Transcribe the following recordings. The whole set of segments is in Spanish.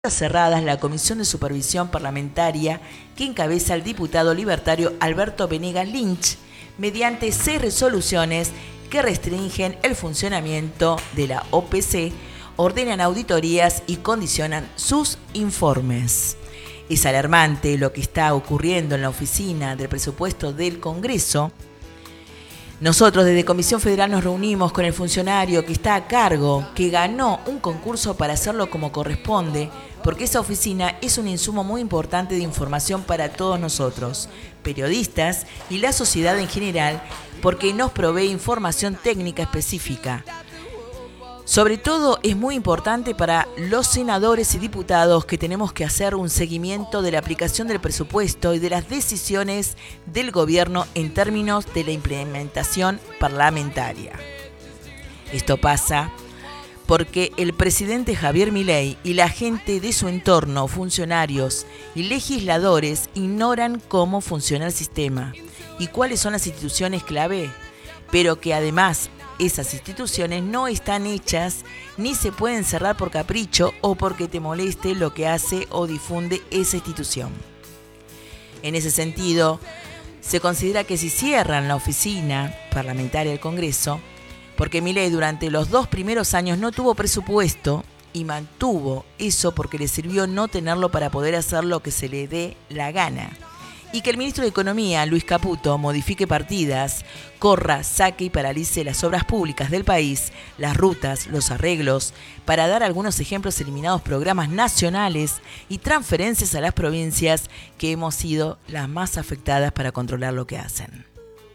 Cerradas la Comisión de Supervisión Parlamentaria que encabeza el diputado libertario Alberto Venegas Lynch, mediante 6 resoluciones que restringen el funcionamiento de la OPC, ordenan auditorías y condicionan sus informes. Es alarmante lo que está ocurriendo en la oficina del presupuesto del Congreso. Nosotros desde Comisión Federal nos reunimos con el funcionario que está a cargo, que ganó un concurso para hacerlo como corresponde, porque esa oficina es un insumo muy importante de información para todos nosotros, periodistas y la sociedad en general, porque nos provee información técnica específica. Sobre todo es muy importante para los senadores y diputados que tenemos que hacer un seguimiento de la aplicación del presupuesto y de las decisiones del gobierno en términos de la implementación parlamentaria. Esto pasa porque el presidente Javier Milei y la gente de su entorno, funcionarios y legisladores, ignoran cómo funciona el sistema y cuáles son las instituciones clave, pero que además esas instituciones no están hechas ni se pueden cerrar por capricho o porque te moleste lo que hace o difunde esa institución. En ese sentido, se considera que si cierran la oficina parlamentaria del Congreso, porque Milei durante los 2 primeros años no tuvo presupuesto y mantuvo eso porque le sirvió no tenerlo para poder hacer lo que se le dé la gana. Y que el ministro de Economía, Luis Caputo, modifique partidas, corra, saque y paralice las obras públicas del país, las rutas, los arreglos, para dar algunos ejemplos, eliminados programas nacionales y transferencias a las provincias que hemos sido las más afectadas para controlar lo que hacen.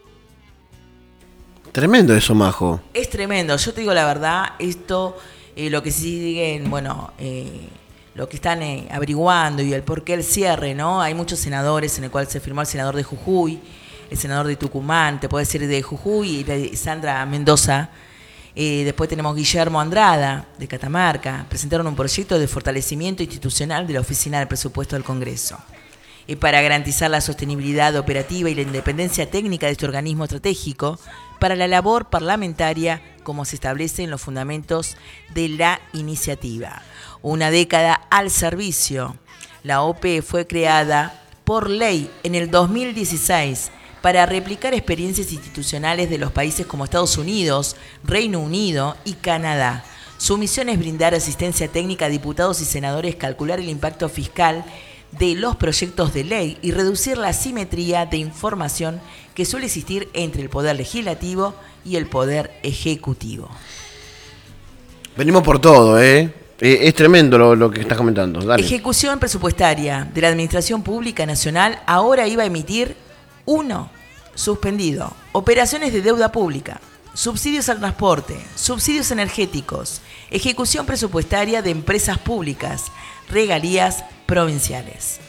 Tremendo eso, Majo. Es tremendo, yo te digo la verdad, esto, lo que siguen, lo que están averiguando y el por qué el cierre, ¿no? Hay muchos senadores en el cual se firmó el senador de Jujuy, el senador de Tucumán, te puedo decir de Jujuy, y de Sandra Mendoza. Después tenemos Guillermo Andrada, de Catamarca. Presentaron un proyecto de fortalecimiento institucional de la Oficina del Presupuesto del Congreso. Para garantizar la sostenibilidad operativa y la independencia técnica de este organismo estratégico para la labor parlamentaria, como se establece en los fundamentos de la iniciativa. Una década al servicio. La OPE fue creada por ley en el 2016 para replicar experiencias institucionales de los países como Estados Unidos, Reino Unido y Canadá. Su misión es brindar asistencia técnica a diputados y senadores, calcular el impacto fiscal de los proyectos de ley y reducir la asimetría de información que suele existir entre el Poder Legislativo y el Poder Ejecutivo. Venimos por todo, ¿eh? Es tremendo lo que estás comentando. Dale. Ejecución presupuestaria de la Administración Pública Nacional ahora iba a emitir 1. Suspendido. Operaciones de deuda pública. Subsidios al transporte. Subsidios energéticos. Ejecución presupuestaria de empresas públicas. Regalías provinciales.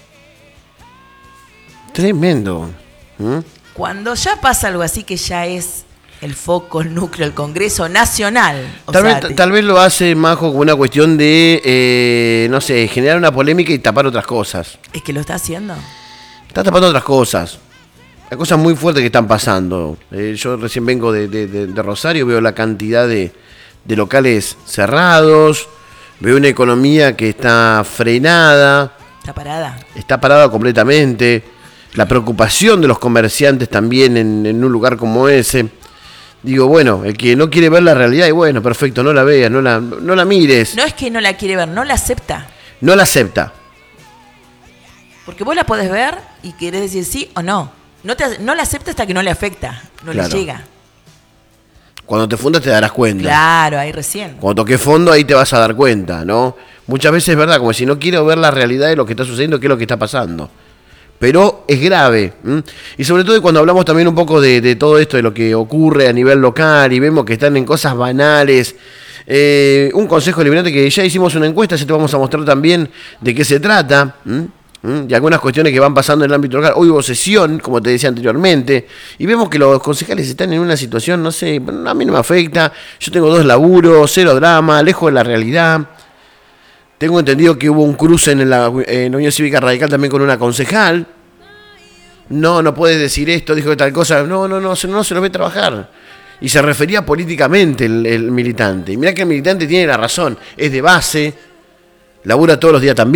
Tremendo. Cuando ya pasa algo así que ya es el foco, el núcleo, el Congreso Nacional. Tal vez lo hace, Majo, como una cuestión de, generar una polémica y tapar otras cosas. Es que lo está haciendo. Está tapando otras cosas. Hay cosas muy fuertes que están pasando. Yo recién vengo de Rosario, veo la cantidad de locales cerrados, veo una economía que está frenada. Está parada. Está parada completamente. La preocupación de los comerciantes también en un lugar como ese. Digo, bueno, el que no quiere ver la realidad, y bueno, perfecto, no la veas, no la mires. No es que no la quiere ver, no la acepta. No la acepta. Porque vos la podés ver y querés decir sí o no. No la acepta hasta que no le afecta, no le llega. Cuando te fundas te darás cuenta. Claro, ahí recién. Cuando toques fondo ahí te vas a dar cuenta, ¿no? Muchas veces es verdad, como si no quiero ver la realidad de lo que está sucediendo, qué es lo que está pasando. Pero es grave. Y sobre todo cuando hablamos también un poco de todo esto, de lo que ocurre a nivel local y vemos que están en cosas banales. Un consejo deliberante que ya hicimos una encuesta, ya te vamos a mostrar también de qué se trata. Y algunas cuestiones que van pasando en el ámbito local. Hoy hubo sesión, como te decía anteriormente, y vemos que los concejales están en una situación, no sé, a mí no me afecta. Yo tengo 2 laburos, 0 drama, lejos de la realidad. Tengo entendido que hubo un cruce en la Unión Cívica Radical también con una concejal. No puedes decir esto, dijo tal cosa. No se lo ve trabajar. Y se refería políticamente el militante. Y mirá que el militante tiene la razón, es de base. labura todos los días también.